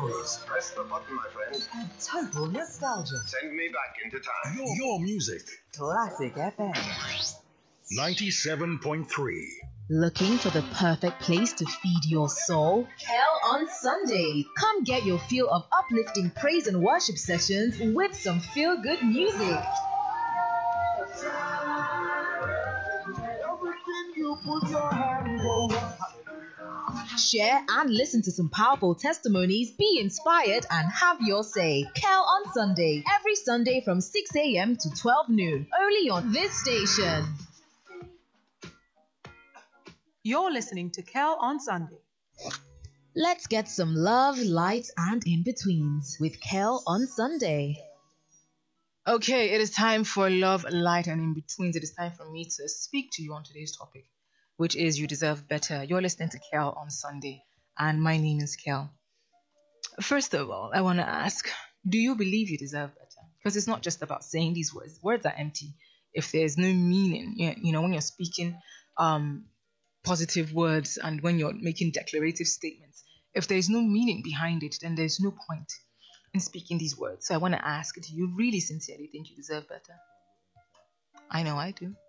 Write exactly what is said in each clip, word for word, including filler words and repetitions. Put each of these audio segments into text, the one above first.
memories. Press the button, my friend. And total nostalgia. Send me back into time. Your, your music. Classic F M. ninety-seven point three. Looking for the perfect place to feed your soul? Kel on Sunday. Come get your feel of uplifting praise and worship sessions with some feel-good music. Share and listen to some powerful testimonies, be inspired and have your say. Kel on Sunday, every Sunday from six a.m. to twelve noon, only on this station. You're listening to Kel on Sunday. Let's get some love, light, and in-betweens with Kel on Sunday. Okay, it is time for love, light, and in-betweens. It is time for me to speak to you on today's topic, which is you deserve better. You're listening to Kel on Sunday, and my name is Kel. First of all, I want to ask, do you believe you deserve better? Because it's not just about saying these words. Words are empty if there's no meaning. You you know, when you're speaking um, positive words and when you're making declarative statements, if there's no meaning behind it, then there's no point in speaking these words. So I want to ask, do you really sincerely think you deserve better? I know I do.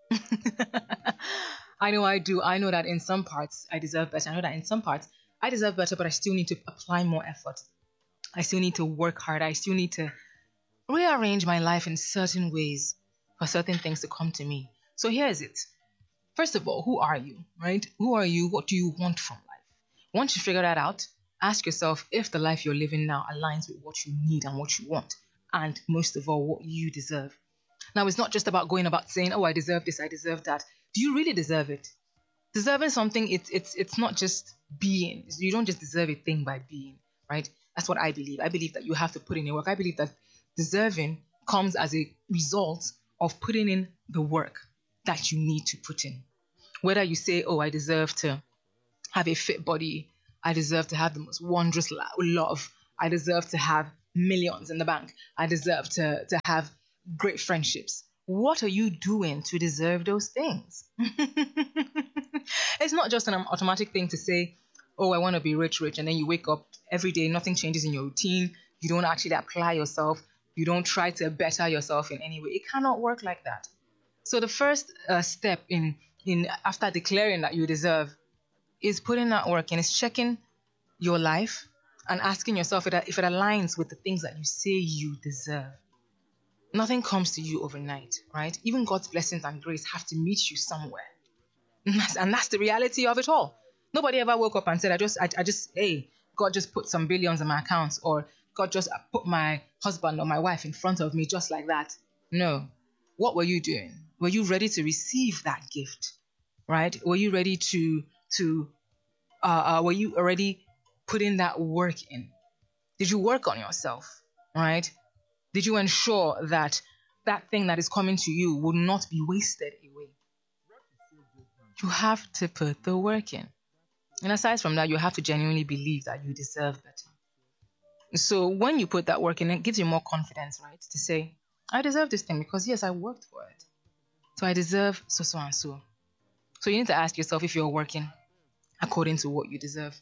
I know I do. I know that in some parts I deserve better. I know that in some parts I deserve better, but I still need to apply more effort. I still need to work hard. I still need to rearrange my life in certain ways for certain things to come to me. So here's it. First of all, who are you, right? Who are you? What do you want from life? Once you figure that out, ask yourself if the life you're living now aligns with what you need and what you want, and most of all, what you deserve. Now, it's not just about going about saying, oh, I deserve this, I deserve that. Do you really deserve it? Deserving something, it's it's it's not just being. You don't just deserve a thing by being, right? That's what I believe. I believe that you have to put in your work. I believe that deserving comes as a result of putting in the work that you need to put in. Whether you say, oh, I deserve to have a fit body, I deserve to have the most wondrous love, I deserve to have millions in the bank, I deserve to, to have great friendships. What are you doing to deserve those things? It's not just an automatic thing to say, oh, I want to be rich, rich, and then you wake up every day, nothing changes in your routine, you don't actually apply yourself, you don't try to better yourself in any way. It cannot work like that. So the first uh, step in, in after declaring that you deserve is putting that work in, is checking your life and asking yourself if it, if it aligns with the things that you say you deserve. Nothing comes to you overnight, right? Even God's blessings and grace have to meet you somewhere. And that's, and that's the reality of it all. Nobody ever woke up and said, I just, I, I just, hey, God just put some billions in my accounts, or God just put my husband or my wife in front of me just like that. No. What were you doing? Were you ready to receive that gift, right? Were you ready to, to uh, uh, were you already putting that work in? Did you work on yourself, right? Did you ensure that that thing that is coming to you would not be wasted away? You have to put the work in. And aside from that, you have to genuinely believe that you deserve better. So when you put that work in, it gives you more confidence, right? To say, I deserve this thing because, yes, I worked for it. So I deserve so, so, and so. So you need to ask yourself if you're working according to what you deserve.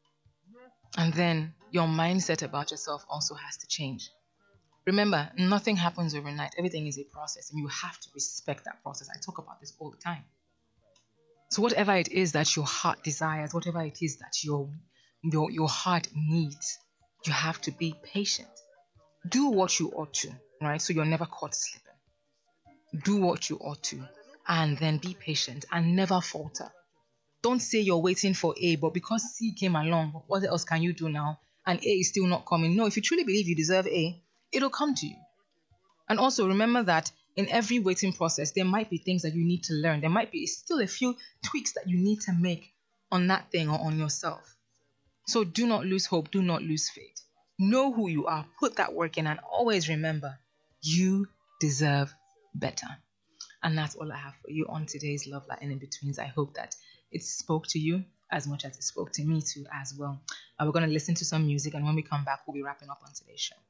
And then your mindset about yourself also has to change. Remember, nothing happens overnight. Everything is a process, and you have to respect that process. I talk about this all the time. So whatever it is that your heart desires, whatever it is that your, your, your heart needs, you have to be patient. Do what you ought to, right? So you're never caught slipping. Do what you ought to, and then be patient and never falter. Don't say you're waiting for A, but because C came along, what else can you do now? And A is still not coming. No, if you truly believe you deserve A, it'll come to you. And also remember that in every waiting process, there might be things that you need to learn. There might be still a few tweaks that you need to make on that thing or on yourself. So do not lose hope. Do not lose faith. Know who you are. Put that work in, and always remember, you deserve better. And that's all I have for you on today's Love, Light, and In-Betweens. I hope that it spoke to you as much as it spoke to me too as well. Uh, we're going to listen to some music, and when we come back, we'll be wrapping up on today's show.